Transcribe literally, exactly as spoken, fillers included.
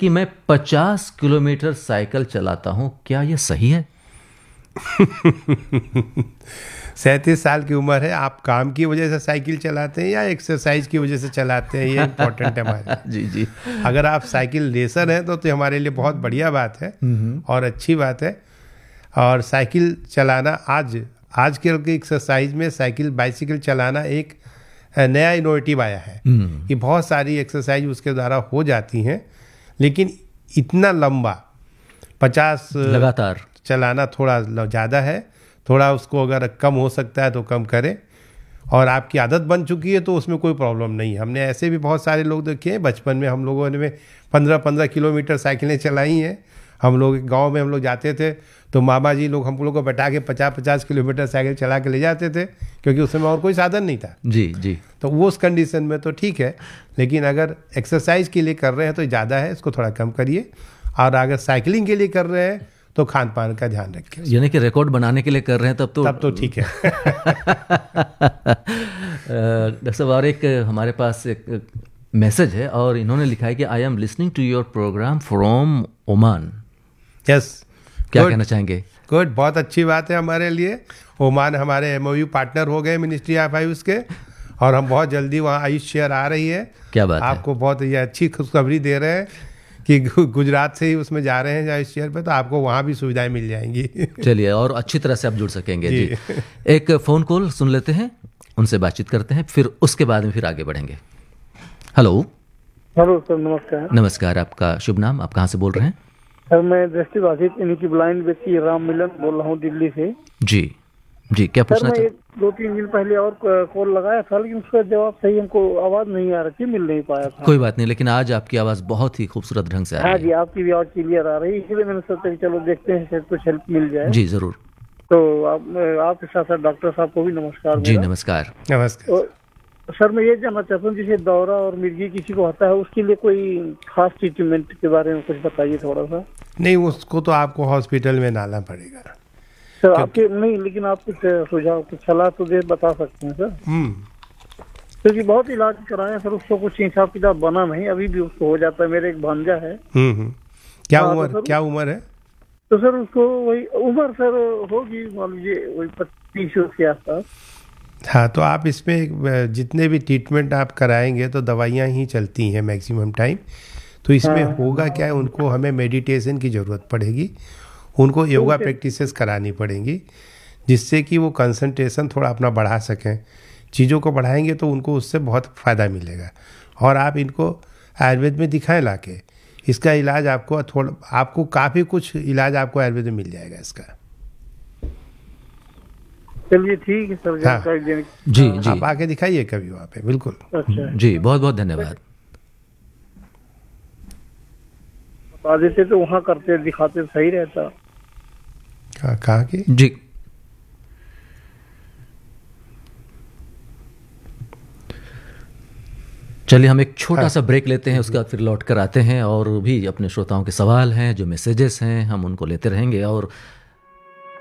कि मैं पचास किलोमीटर साइकिल चलाता हूं, क्या यह सही है? सैंतीस साल की उम्र है, आप काम की वजह से साइकिल चलाते हैं या एक्सरसाइज की वजह से चलाते हैं, ये इम्पोर्टेंट है हमारे जी जी। अगर आप साइकिल रेसर हैं तो, तो हमारे लिए बहुत बढ़िया बात है और अच्छी बात है। और साइकिल चलाना आज आज के एक्सरसाइज में साइकिल बाइसिकल चलाना एक नया इनोवेटिव आया है कि बहुत सारी एक्सरसाइज उसके द्वारा हो जाती हैं, लेकिन इतना लंबा पचास लगातार चलाना थोड़ा ज़्यादा है। थोड़ा उसको अगर कम हो सकता है तो कम करें, और आपकी आदत बन चुकी है तो उसमें कोई प्रॉब्लम नहीं है। हमने ऐसे भी बहुत सारे लोग देखे हैं, बचपन में हम लोगों ने पंद्रह पंद्रह किलोमीटर साइकिलें चलाई हैं। हम लोग गांव में हम लोग जाते थे तो मामा जी लोग हम लोग को बैठा के पचास पचास किलोमीटर साइकिल चला के ले जाते थे, क्योंकि उस समय और कोई साधन नहीं था। जी जी। तो वो उस कंडीशन में तो ठीक है, लेकिन अगर एक्सरसाइज के लिए कर रहे हैं तो ज़्यादा है, इसको थोड़ा कम करिए। और अगर साइकिलिंग के लिए कर रहे हैं तो खान पान का ध्यान रखें। यानी कि रिकॉर्ड बनाने के लिए कर रहे हैं तब तो तब तो ठीक है। डॉक्टर साहब, और एक हमारे पास एक मैसेज है और इन्होंने लिखा है कि I am listening to your programme from Oman. Yes, क्या कहना चाहेंगे? गुड, बहुत अच्छी बात है हमारे लिए। ओमान हमारे एमओयू पार्टनर हो गए मिनिस्ट्री ऑफ आयुष के, और हम बहुत जल्दी वहाँ आयुष शेयर आ रही है। क्या बात आपको है? बहुत ये अच्छी खुशखबरी दे रहे हैं कि गुजरात से ही उसमें जा रहे हैं आयुष शेयर पे, तो आपको वहाँ भी सुविधाएं मिल जाएंगी। चलिए, और अच्छी तरह से आप जुड़ सकेंगे जी, जी। एक फ़ोन कॉल सुन लेते हैं, उनसे बातचीत करते हैं, फिर उसके बाद में फिर आगे बढ़ेंगे। हेलो। हेलो सर, नमस्कार। नमस्कार, आपका शुभ नाम, आप कहाँ से बोल रहे हैं? सर मैं दृष्टिबाधित यानी कि ब्लाइंड व्यक्ति राम मिलन बोल रहा हूँ, दिल्ली से। जी जी, क्या पूछना चाहते हैं? दो तीन दिन पहले और कॉल लगाया था, लेकिन उसका जवाब सही हमको आवाज नहीं आ रही थी, मिल नहीं पाया था। कोई बात नहीं, लेकिन आज आपकी आवाज बहुत ही खूबसूरत ढंग से आ रही है। हाँ जी, आपकी भी आवाज क्लियर आ रही है, इसलिए मैंने सोचा कि चलो देखते हैं शायद कुछ हेल्प मिल जाए। जी जरूर। तो आप आपके साथ साथ डॉक्टर साहब को भी नमस्कार। जी नमस्कार। नमस्कार। सर मैं ये जानना चाहता हूँ, जैसे दौरा और मिर्गी किसी को होता है, उसके लिए कोई खास ट्रीटमेंट के बारे में कुछ बताइए थोड़ा सा। नहीं, उसको तो आपको हॉस्पिटल में लाना पड़ेगा सर। आपके नहीं, लेकिन आप कुछ सुझाव कुछ सलाह तो दे बता सकते हैं सर। हम्म क्योंकि बहुत इलाज कराया सर, उसको कुछ हिसाब किताब बना नहीं, अभी भी उसको हो जाता है। मेरे एक भांजा है। हम्म क्या उम्र क्या उम्र है? तो सर उसको वही उम्र सर होगी मान लीजिए वही पच्चीस के आसपास। हाँ, तो आप इसमें जितने भी ट्रीटमेंट आप कराएंगे तो दवाइयाँ ही चलती हैं मैक्सिमम टाइम। तो इसमें हाँ, होगा क्या है, उनको हमें मेडिटेशन की ज़रूरत पड़ेगी, उनको योगा प्रैक्टिसेस करानी पड़ेंगी, जिससे कि वो कंसंट्रेशन थोड़ा अपना बढ़ा सकें। चीज़ों को बढ़ाएंगे तो उनको उससे बहुत फ़ायदा मिलेगा। और आप इनको आयुर्वेद में दिखाएं लाके, इसका इलाज आपको थोड़ा आपको काफ़ी कुछ इलाज आपको आयुर्वेद में मिल जाएगा इसका। चलिए ठीक है सर। हाँ, जी जी, आप आके दिखाइए कभी वहाँ पे। बिल्कुल। अच्छा जी, बहुत बहुत धन्यवाद। बता देते तो वहाँ करते दिखाते सही रहता। कहाँ की? जी, चलिए हम एक छोटा हाँ, सा ब्रेक लेते हैं, उसके बाद फिर लौट कर आते हैं और भी अपने श्रोताओं के सवाल हैं, जो मैसेजेस हैं, हम उनको लेते रहेंगे और